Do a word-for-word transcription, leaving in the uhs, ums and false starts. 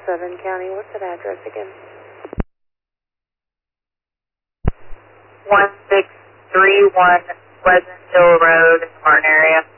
Seven County. What's that address again? one six three one Pleasantville Road, Martin area.